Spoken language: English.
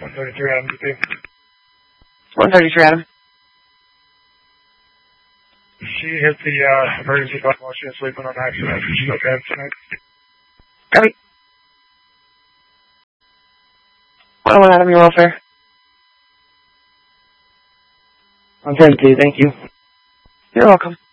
133 Adam, DP. 133 Adam. She hit the emergency button while she was sleeping on accident. She's okay tonight. Copy. 101 Adam, your welfare. 132, thank you. You're welcome.